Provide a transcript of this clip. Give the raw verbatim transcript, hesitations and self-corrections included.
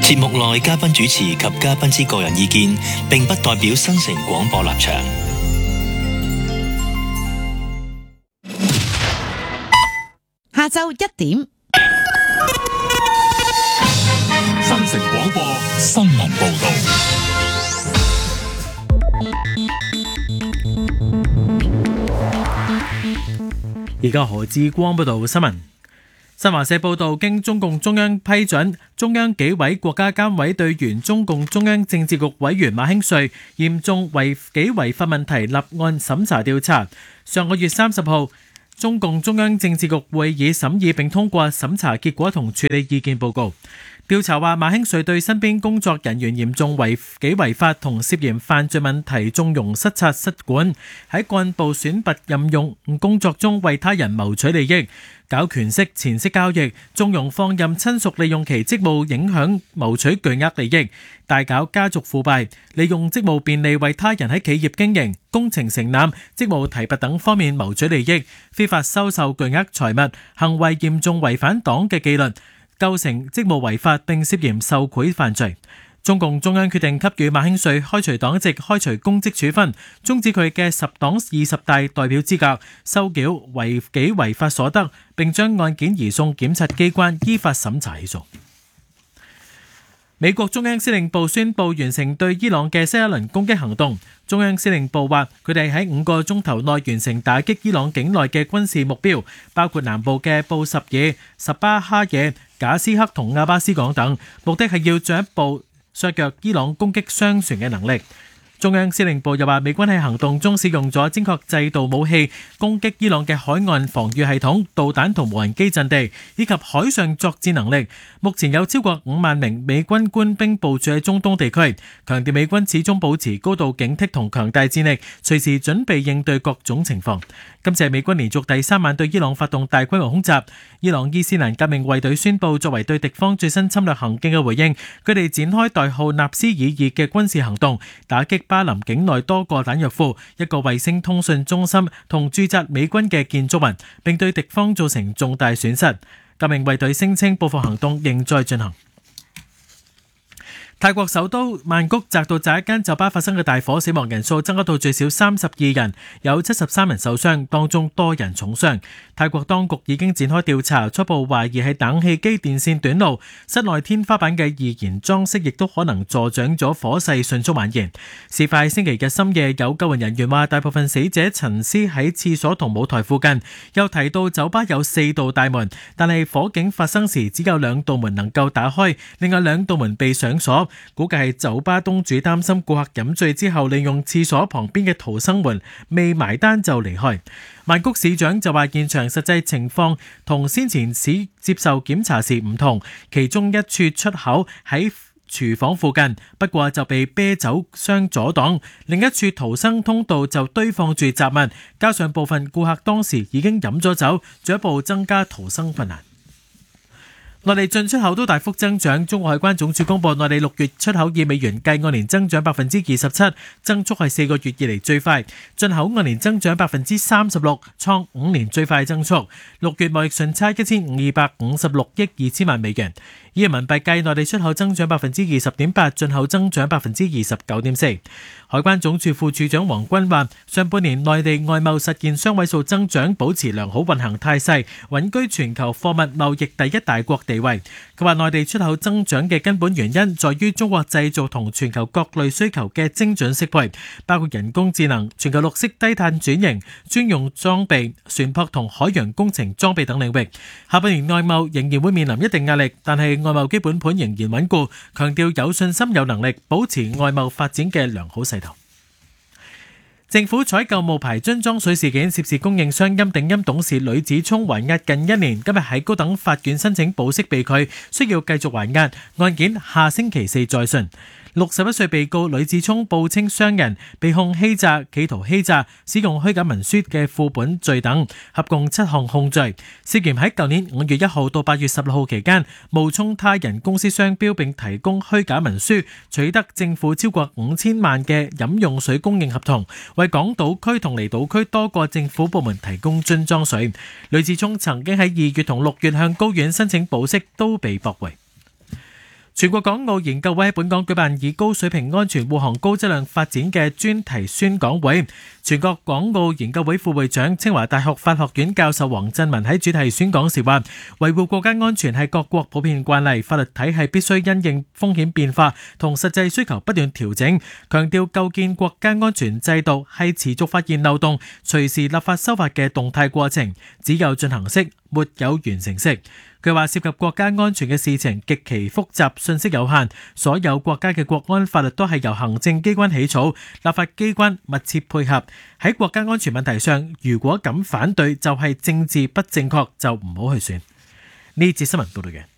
節目內嘉賓主持及嘉賓之個人意見，並不代表新城廣播立場。 下晝一點， 新城廣播新聞報道。 而家何志光報道新聞。新華社報道，經中共中央批准，中央紀委國家監委對原中共中央政治局委員馬興瑞嚴重違紀違法問題立案審查調查。上個月三十號，中共中央政治局會議審議並通過審查結果同處理意見報告。調查話，馬興瑞對身邊工作人員嚴重違紀違法同涉嫌犯罪問題縱容失察失管，喺幹部選拔任用工作中為他人謀取利益，搞權色錢色交易，縱容放任親屬利用其職務影響謀取巨額利益，大搞家族腐敗，利用職務便利為他人喺企業經營、工程承攬、職務提拔等方面謀取利益，非法收受巨額財物，行為嚴重違反黨嘅紀律，構成職務違法並涉嫌受賄犯罪。中共中央決定給予馬興瑞開除黨籍、開除公職處分，終止佢嘅十黨二十大代表資格，收繳違紀違法所得，並將案件移送檢察機關依法審查起訴。美國中央司令部宣布完成對伊朗嘅新一輪攻擊行動。中央司令部話，佢哋喺五個鐘頭內完成打擊伊朗境內嘅軍事目標，包括南部嘅布什爾、什巴哈耶、賈斯克同阿巴斯港等，目的係要進一步削弱伊朗攻擊商船嘅能力。中央司令部又話，美軍喺行動中使用咗精確制導武器，攻擊伊朗嘅海岸防禦系統、導彈同無人機陣地，以及海上作戰能力。目前有超過五萬名美軍官兵部署喺中東地區，強調美軍始終保持高度警惕同強大戰力，隨時準備應對各種情況。今次係美軍連續第三晚對伊朗發動大規模空襲。伊朗伊斯蘭革命衛隊宣布，作為對敵方最新侵略行徑嘅回應，佢哋展開代號納斯爾二嘅軍事行動，打擊巴林境內多個彈藥庫、一個衛星通訊中心同駐紮美軍嘅建築物，並對敵方造成重大損失。革命衛隊聲稱報復行動仍在進行。泰國首都曼谷澤度扎一間酒吧發生嘅大火，死亡人數增加到最少三十二人，有七十三人受傷，當中多人重傷。泰國當局已經展開調查，初步懷疑係冷氣機電線短路，室內天花板嘅易燃裝飾亦都可能助長咗火勢迅速蔓延。事發星期日深夜，有救援人員話大部分死者陳屍喺廁所同舞台附近，又提到酒吧有四道大門，但係火警發生時只有兩道門能夠打開，另外兩道門被上鎖。估計係酒吧東主擔心顧客飲醉之後利用廁所旁邊嘅逃生門，未埋單就離開。曼谷市長就話現場實際情況同先前市接受檢查時唔同，其中一處出口喺廚房附近，不過就被啤酒箱阻擋，另一處逃生通道就堆放住雜物，加上部分顧客當時已經飲咗酒，進一步增加逃生困難。內地進出口都大幅增長，中國海關總署公布，內地六月出口以美元計按年增長百分之二十七，增速係四個月以嚟最快；進口按年增長百分之三十六，創五年最快增速。六月貿易順差一千二百五十六億二千萬美元。以人民幣計，內地出口增長百分之二十點八，進口增長百分之二十九點四。海關總署副署長黃軍話：上半年內地外貿實現雙位數增長，保持良好運行態勢，穩居全球貨物貿易第一大國地位。佢話內地出口增長嘅根本原因在於中國製造同全球各類需求嘅精準適配，包括人工智能、全球綠色低碳轉型、專用裝備、船舶同海洋工程裝備等領域。下半年外貿仍然會面臨一定壓力，但係外貿基本盤仍然穩固，強調有信心有能力保持外貿發展嘅良好勢頭。政府採購冒牌樽裝水事件，涉事供應商陰定陰董事呂子聰還押近一年，今日喺高等法院申請保釋被拒，需要繼續還押，案件下星期四再訊。六十一歲被告呂子聰報稱商人，被控欺詐、企圖欺詐、使用虛假文書嘅副本罪等，合共七項控罪，涉嫌喺舊年五月一號到八月十六號期間，冒充他人公司商標並提供虛假文書，取得政府超過五千萬嘅飲用水供應合同，為港島區同離島區多個政府部門提供樽裝水。呂子聰曾經喺二月同六月向高院申請保釋，都被駁回。 全國港澳研究會喺本港舉辦以高水平安全護航高質量發展嘅專題宣講會。全國港澳研究會副會長、清華大學法學院教授黃振文喺主題宣講時話：維護國家安全係各國普遍慣例，法律體系必須因應風險變化同實際需求不斷調整。強調構建國家安全制度係持續發現漏洞、隨時立法修法嘅動態過程，只有進行式，沒有完成式。佢話涉及國家安全嘅事情極其複雜，信息有限，所有國家嘅國安法律都係由行政機關起草，立法機關密切配合。喺國家安全問題上，如果敢反對就係政治不正確，就唔好去選。呢節新聞報道嘅。